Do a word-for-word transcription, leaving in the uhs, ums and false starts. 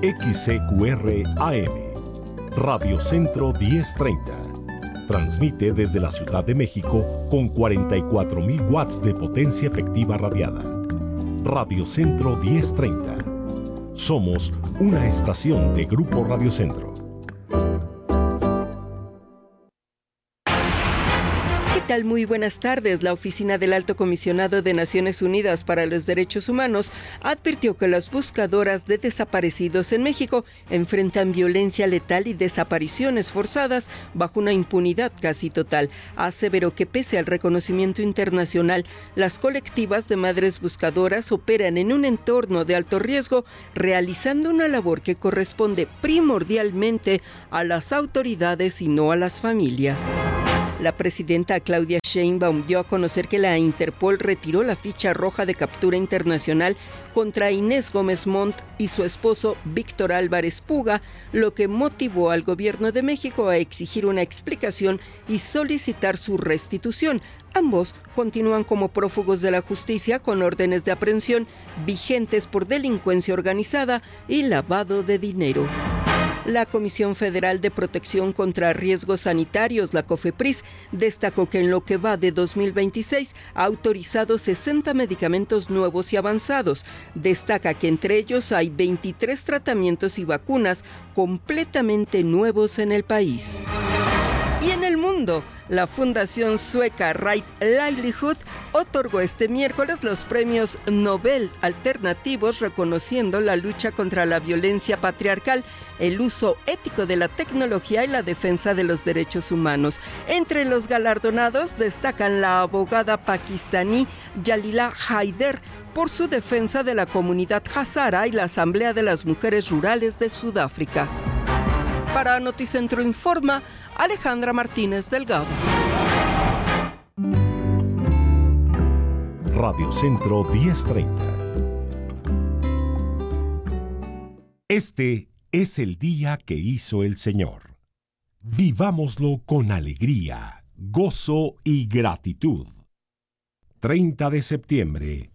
X C Q R A M, Radio Centro diez treinta. Transmite desde la Ciudad de México con cuarenta y cuatro mil watts de potencia efectiva radiada. Radio Centro diez treinta. Somos una estación de Grupo Radio Centro. ¿Qué tal? Muy buenas tardes. La Oficina del Alto Comisionado de Naciones Unidas para los Derechos Humanos advirtió que las buscadoras de desaparecidos en México enfrentan violencia letal y desapariciones forzadas bajo una impunidad casi total. Aseveró que pese al reconocimiento internacional, las colectivas de madres buscadoras operan en un entorno de alto riesgo, realizando una labor que corresponde primordialmente a las autoridades y no a las familias. La presidenta Claudia Sheinbaum dio a conocer que la Interpol retiró la ficha roja de captura internacional contra Inés Gómez Montt y su esposo Víctor Álvarez Puga, lo que motivó al gobierno de México a exigir una explicación y solicitar su restitución. Ambos continúan como prófugos de la justicia con órdenes de aprehensión vigentes por delincuencia organizada y lavado de dinero. La Comisión Federal de Protección contra Riesgos Sanitarios, la COFEPRIS, destacó que en lo que va de dos mil veintiséis ha autorizado sesenta medicamentos nuevos y avanzados. Destaca que entre ellos hay veintitrés tratamientos y vacunas completamente nuevos en el país. Y en el mundo, la fundación sueca Right Livelihood otorgó este miércoles los premios Nobel alternativos, reconociendo la lucha contra la violencia patriarcal, el uso ético de la tecnología y la defensa de los derechos humanos. Entre los galardonados destacan la abogada pakistaní Jalila Haider por su defensa de la comunidad hazara y la Asamblea de las Mujeres Rurales de Sudáfrica. Para Noticentro Informa, Alejandra Martínez Delgado. Radio Centro diez treinta. Este es el día que hizo el Señor. Vivámoslo con alegría, gozo y gratitud. treinta de septiembre,